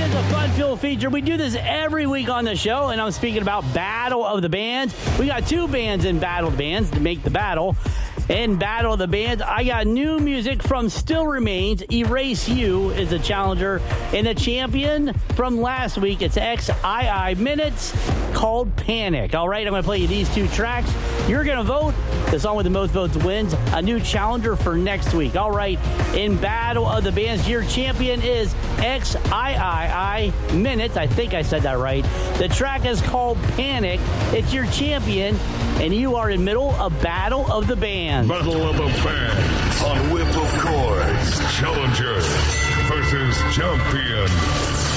It's a fun-filled feature. We do this every week on the show, and I'm speaking about Battle of the Bands. We got two bands in Battle of the Bands to make the battle. In Battle of the Bands, I got new music from Still Remains. Erase You is the challenger. And the champion from last week, it's XII Minutes, called Panic. All right, I'm going to play you these two tracks. You're going to vote. The song with the most votes wins. A new challenger for next week. All right, in Battle of the Bands, your champion is XII Minutes. I think I said that right. The track is called Panic. It's your champion, and you are in middle of Battle of the Bands. Battle of the Bands on Whip of Chords. Challenger versus champion.